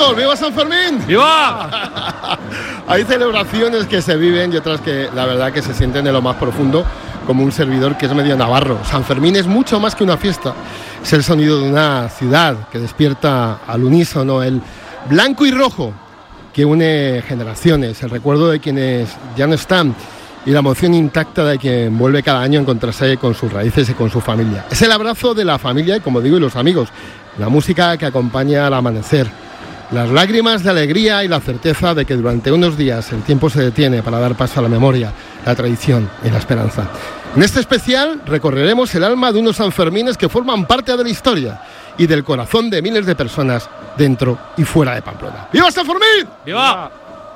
amigos, ¡viva San Fermín! ¡Viva! Hay celebraciones que se viven y otras que la verdad que se sienten de lo más profundo, como un servidor que es medio navarro. San Fermín es mucho más que una fiesta, es el sonido de una ciudad que despierta al unísono, el blanco y rojo que une generaciones, el recuerdo de quienes ya no están y la emoción intacta de quien vuelve cada año a encontrarse con sus raíces y con su familia. Es el abrazo de la familia y, como digo, y los amigos, la música que acompaña al amanecer, las lágrimas de alegría y la certeza de que durante unos días el tiempo se detiene para dar paso a la memoria, la tradición y la esperanza. En este especial recorreremos el alma de unos sanfermines que forman parte de la historia y del corazón de miles de personas dentro y fuera de Pamplona. ¡Viva San Fermín! ¡Viva!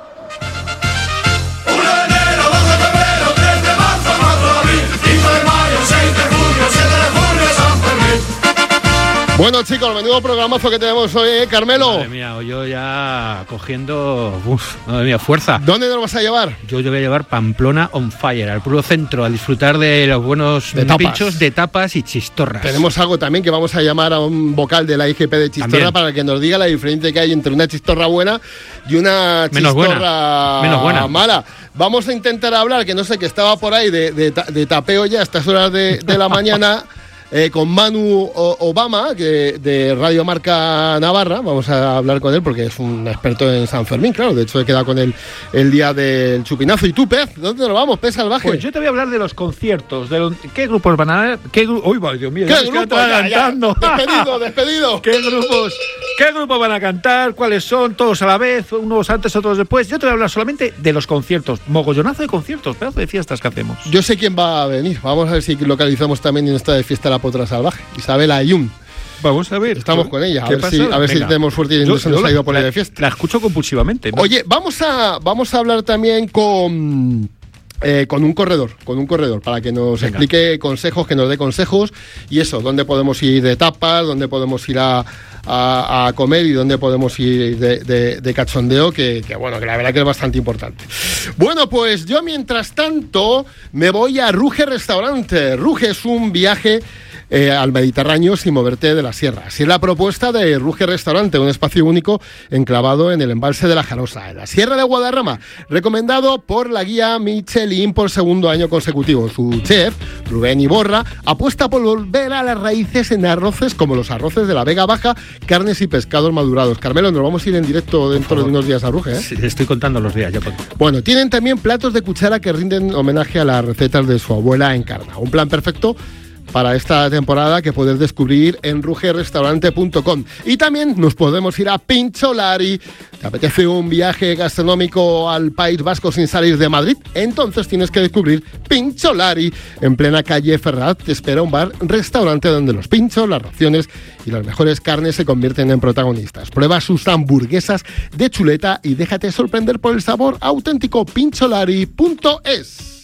Bueno, chicos, el menudo programazo que tenemos hoy, Carmelo. Madre mía, yo ya cogiendo, madre mía, fuerza. ¿Dónde nos vas a llevar? Yo te voy a llevar Pamplona on fire, al puro centro, a disfrutar de los buenos pinchos de tapas y chistorras. Tenemos algo también que vamos a llamar a un vocal de la IGP de chistorra también, para que nos diga la diferencia que hay entre una chistorra buena y una chistorra menos buena. Mala. Vamos a intentar hablar, que no sé, que estaba por ahí de tapeo ya a estas horas de la mañana. Con Manu Obama, de Radio Marca Navarra. Vamos a hablar con él porque es un experto en San Fermín, claro. De hecho, he quedado con él el día del chupinazo. ¿Y tú, Pez? ¿Dónde nos vamos, Pez Salvaje? Pues yo te voy a hablar de los conciertos. ¿Qué grupos van a haber? ¡Uy, Dios mío! ¿Qué grupos? Cantando. Despedido. ¿Qué grupos van a cantar? ¿Cuáles son? ¿Todos a la vez? ¿Unos antes, otros después? Yo te voy a hablar solamente de los conciertos. Mogollonazo de conciertos, pedazo de fiestas que hacemos. Yo sé quién va a venir. Vamos a ver si localizamos también en esta de fiesta la Potra Salvaje. Isabel Ayun. Vamos a ver. Estamos con ella. A ver si tenemos suerte y no se nos ha ido por ahí de fiesta. La escucho compulsivamente, ¿no? Oye, vamos a hablar también con un corredor, para que nos explique consejos, que nos dé consejos y eso, dónde podemos ir de tapas, dónde podemos ir a comer y dónde podemos ir de cachondeo, que bueno, que la verdad que es bastante importante. Bueno, pues yo mientras tanto me voy a Ruge Restaurante. Ruge es un viaje al Mediterráneo sin moverte de la sierra. Así es la propuesta de Ruge Restaurante, un espacio único enclavado en el embalse de la Jarosa, en la Sierra de Guadarrama, recomendado por la guía Michelin por segundo año consecutivo. Su chef, Rubén Iborra, apuesta por volver a las raíces en arroces como los arroces de la Vega Baja, carnes y pescados madurados. Carmelo, nos vamos a ir en directo dentro de unos días a Ruge, ¿eh? Sí, estoy contando los días, ya pongo. Bueno, tienen también platos de cuchara que rinden homenaje a las recetas de su abuela Encarna. Un plan perfecto para esta temporada que puedes descubrir en rugerrestaurante.com. Y también nos podemos ir a Pincholari. ¿Te apetece un viaje gastronómico al País Vasco sin salir de Madrid? Entonces tienes que descubrir Pincholari. En plena calle Ferraz te espera un bar-restaurante donde los pinchos, las raciones y las mejores carnes se convierten en protagonistas. Prueba sus hamburguesas de chuleta y déjate sorprender por el sabor auténtico. Pincholari.es.